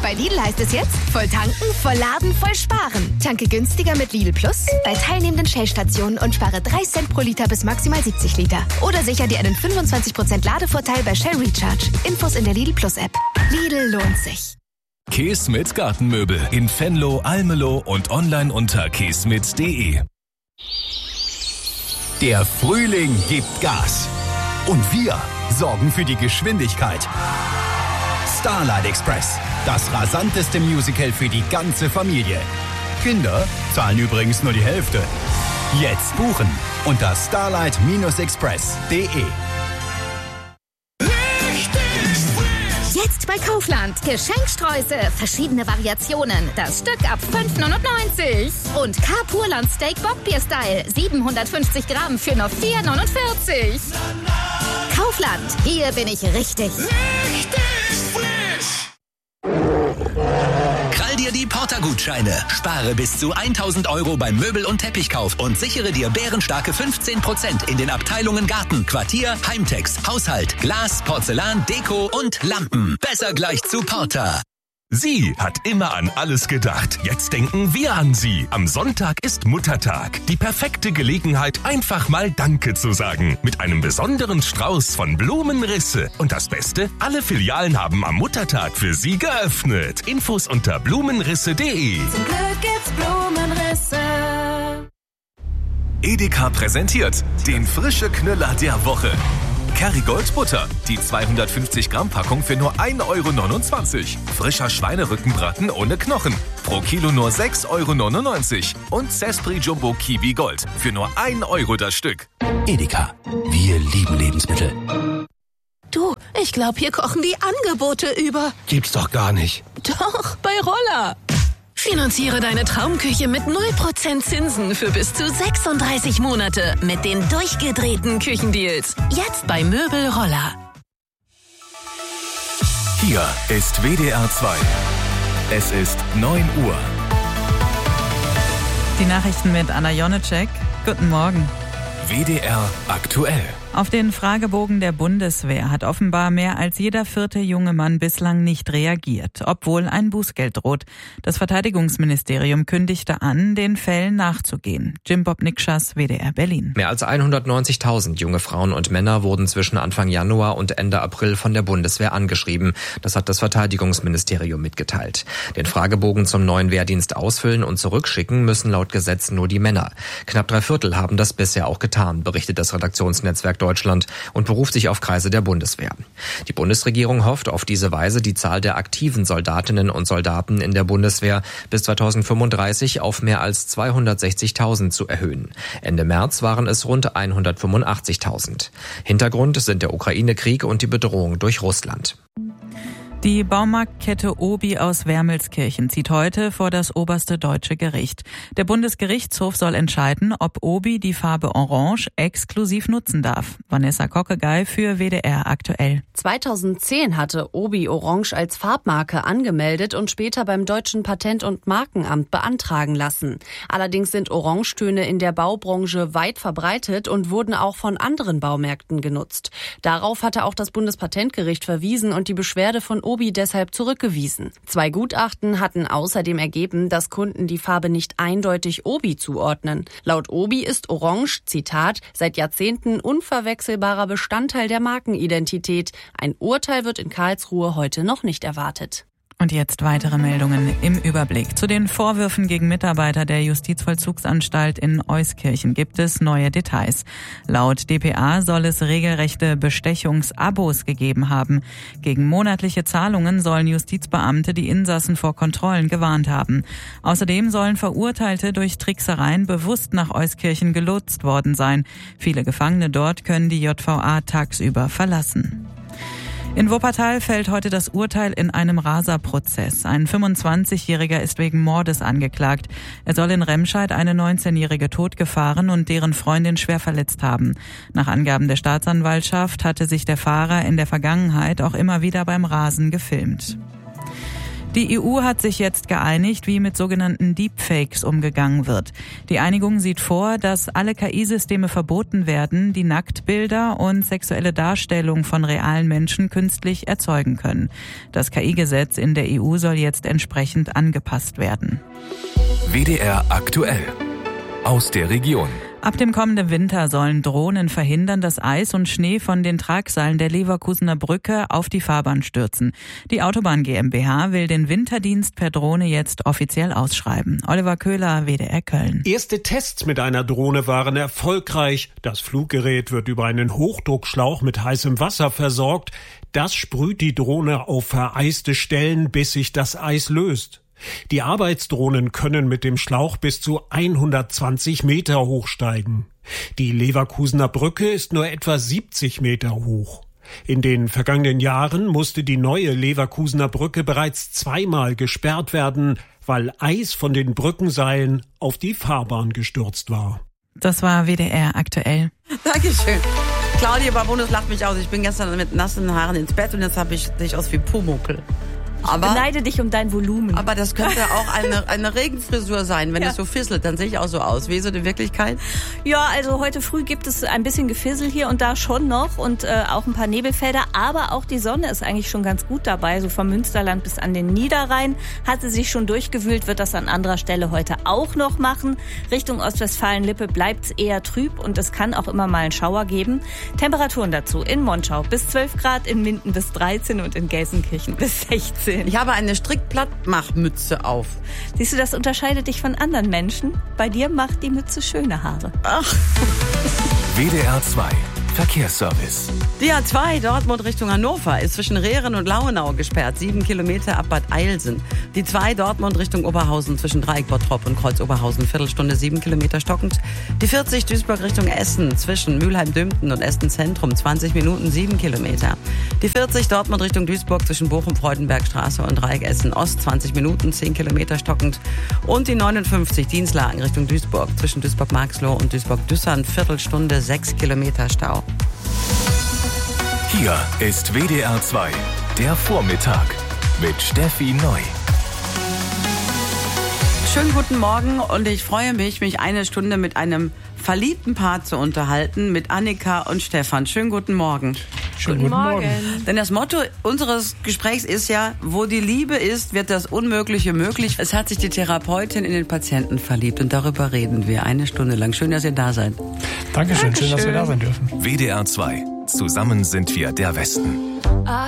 Bei Lidl heißt es jetzt, voll tanken, voll laden, voll sparen. Tanke günstiger mit Lidl Plus bei teilnehmenden Shell-Stationen und spare 3 Cent pro Liter bis maximal 70 Liter. Oder sicher dir einen 25% Ladevorteil bei Shell Recharge. Infos in der Lidl Plus App. Lidl lohnt sich. Keesmit Gartenmöbel in Venlo, Almelo und online unter keesmit.de. Der Frühling gibt Gas. Und wir sorgen für die Geschwindigkeit. Starlight Express, das rasanteste Musical für die ganze Familie. Kinder zahlen übrigens nur die Hälfte. Jetzt buchen unter starlight-express.de. Jetzt bei Kaufland. Geschenksträuße, verschiedene Variationen. Das Stück ab 5,99. Und Carpurland Steak Bockbier-Style. 750 Gramm für nur 4,49. Kaufland. Hier bin ich richtig. Krall dir die Porter-Gutscheine. Spare bis zu 1.000 € beim Möbel- und Teppichkauf und sichere dir bärenstarke 15% in den Abteilungen Garten, Quartier, Heimtex, Haushalt, Glas, Porzellan, Deko und Lampen. Besser gleich zu Porter. Sie hat immer an alles gedacht. Jetzt denken wir an Sie. Am Sonntag ist Muttertag. Die perfekte Gelegenheit, einfach mal Danke zu sagen. Mit einem besonderen Strauß von Blumenrisse. Und das Beste, alle Filialen haben am Muttertag für Sie geöffnet. Infos unter blumenrisse.de. Zum Glück gibt's Blumenrisse. Edeka präsentiert den frische Knüller der Woche. Kerrygold Butter, die 250 Gramm Packung für nur 1,29 €. Frischer Schweinerückenbraten ohne Knochen, pro Kilo nur 6,99 €. Und Zespri Jumbo Kiwi Gold für nur 1 € das Stück. Edeka, wir lieben Lebensmittel. Du, ich glaube, hier kochen die Angebote über. Gibt's doch gar nicht. Doch, bei Roller. Finanziere deine Traumküche mit 0% Zinsen für bis zu 36 Monate mit den durchgedrehten Küchendeals. Jetzt bei Möbel Roller. Hier ist WDR 2. Es ist 9 Uhr. Die Nachrichten mit Anna Jonecek. Guten Morgen. WDR aktuell. Auf den Fragebogen der Bundeswehr hat offenbar mehr als jeder 4. junge Mann bislang nicht reagiert, obwohl ein Bußgeld droht. Das Verteidigungsministerium kündigte an, den Fällen nachzugehen. Jim Bob Nikschas, WDR Berlin. Mehr als 190.000 junge Frauen und Männer wurden zwischen Anfang Januar und Ende April von der Bundeswehr angeschrieben. Das hat das Verteidigungsministerium mitgeteilt. Den Fragebogen zum neuen Wehrdienst ausfüllen und zurückschicken müssen laut Gesetz nur die Männer. Knapp 3/4 haben das bisher auch getan, berichtet das Redaktionsnetzwerk Deutschland und beruft sich auf Kreise der Bundeswehr. Die Bundesregierung hofft auf diese Weise, die Zahl der aktiven Soldatinnen und Soldaten in der Bundeswehr bis 2035 auf mehr als 260.000 zu erhöhen. Ende März waren es rund 185.000. Hintergrund sind der Ukraine-Krieg und die Bedrohung durch Russland. Die Baumarktkette Obi aus Wermelskirchen zieht heute vor das oberste deutsche Gericht. Der Bundesgerichtshof soll entscheiden, ob Obi die Farbe Orange exklusiv nutzen darf. Vanessa Kockegei für WDR aktuell. 2010 hatte Obi Orange als Farbmarke angemeldet und später beim Deutschen Patent- und Markenamt beantragen lassen. Allerdings sind Orangetöne in der Baubranche weit verbreitet und wurden auch von anderen Baumärkten genutzt. Darauf hatte auch das Bundespatentgericht verwiesen und die Beschwerde von Obi deshalb zurückgewiesen. 2 Gutachten hatten außerdem ergeben, dass Kunden die Farbe nicht eindeutig Obi zuordnen. Laut Obi ist Orange, Zitat, seit Jahrzehnten unverwechselbarer Bestandteil der Markenidentität. Ein Urteil wird in Karlsruhe heute noch nicht erwartet. Und jetzt weitere Meldungen im Überblick. Zu den Vorwürfen gegen Mitarbeiter der Justizvollzugsanstalt in Euskirchen gibt es neue Details. Laut dpa soll es regelrechte Bestechungsabos gegeben haben. Gegen monatliche Zahlungen sollen Justizbeamte die Insassen vor Kontrollen gewarnt haben. Außerdem sollen Verurteilte durch Tricksereien bewusst nach Euskirchen gelotst worden sein. Viele Gefangene dort können die JVA tagsüber verlassen. In Wuppertal fällt heute das Urteil in einem Raserprozess. Ein 25-Jähriger ist wegen Mordes angeklagt. Er soll in Remscheid eine 19-Jährige totgefahren und deren Freundin schwer verletzt haben. Nach Angaben der Staatsanwaltschaft hatte sich der Fahrer in der Vergangenheit auch immer wieder beim Rasen gefilmt. Die EU hat sich jetzt geeinigt, wie mit sogenannten Deepfakes umgegangen wird. Die Einigung sieht vor, dass alle KI-Systeme verboten werden, die Nacktbilder und sexuelle Darstellungen von realen Menschen künstlich erzeugen können. Das KI-Gesetz in der EU soll jetzt entsprechend angepasst werden. WDR aktuell. Aus der Region. Ab dem kommenden Winter sollen Drohnen verhindern, dass Eis und Schnee von den Tragseilen der Leverkusener Brücke auf die Fahrbahn stürzen. Die Autobahn GmbH will den Winterdienst per Drohne jetzt offiziell ausschreiben. Oliver Köhler, WDR Köln. Erste Tests mit einer Drohne waren erfolgreich. Das Fluggerät wird über einen Hochdruckschlauch mit heißem Wasser versorgt. Das sprüht die Drohne auf vereiste Stellen, bis sich das Eis löst. Die Arbeitsdrohnen können mit dem Schlauch bis zu 120 Meter hochsteigen. Die Leverkusener Brücke ist nur etwa 70 Meter hoch. In den vergangenen Jahren musste die neue Leverkusener Brücke bereits zweimal gesperrt werden, weil Eis von den Brückenseilen auf die Fahrbahn gestürzt war. Das war WDR aktuell. Dankeschön. Claudia Babonus lacht mich aus. Ich bin gestern mit nassen Haaren ins Bett und jetzt habe ich dich aus wie Pumuckl. Ich beneide dich um dein Volumen. Aber das könnte auch eine Regenfrisur sein, wenn es so fisselt. Dann sehe ich auch so aus. Wie so die Wirklichkeit? Ja, also heute früh gibt es ein bisschen Gefissel hier und da schon noch und auch ein paar Nebelfelder. Aber auch die Sonne ist eigentlich schon ganz gut dabei. So vom Münsterland bis an den Niederrhein hat sie sich schon durchgewühlt, wird das an anderer Stelle heute auch noch machen. Richtung Ostwestfalen-Lippe bleibt es eher trüb und es kann auch immer mal einen Schauer geben. Temperaturen dazu in Monschau bis 12 Grad, in Minden bis 13 und in Gelsenkirchen bis 16. Ich habe eine Strickplattmachmütze auf. Siehst du, das unterscheidet dich von anderen Menschen. Bei dir macht die Mütze schöne Haare. Ach. WDR 2 Verkehrsservice. Die A2 Dortmund Richtung Hannover ist zwischen Rehren und Lauenau gesperrt. 7 Kilometer ab Bad Eilsen. Die 2 Dortmund Richtung Oberhausen zwischen Dreieck Bottrop und Kreuz Oberhausen. Viertelstunde 7 Kilometer stockend. Die 40 Duisburg Richtung Essen zwischen Mülheim-Dümpten und Essen Zentrum. 20 Minuten 7 Kilometer. Die 40 Dortmund Richtung Duisburg zwischen Bochum-Freudenbergstraße und Dreieck Essen Ost. 20 Minuten 10 Kilometer stockend. Und die 59 Dienstlagen Richtung Duisburg zwischen Duisburg-Marxloh und Duisburg-Düssern. Viertelstunde 6 Kilometer Stau. Hier ist WDR 2, der Vormittag mit Steffi Neu. Schönen guten Morgen und ich freue mich eine Stunde mit einem verliebten Paar zu unterhalten, mit Annika und Stefan. Schönen guten Morgen. Schönen guten Morgen. Denn das Motto unseres Gesprächs ist ja, wo die Liebe ist, wird das Unmögliche möglich. Es hat sich die Therapeutin in den Patienten verliebt und darüber reden wir eine Stunde lang. Schön, dass ihr da seid. Dankeschön, schön, dass wir da sein dürfen. WDR 2, zusammen sind wir der Westen.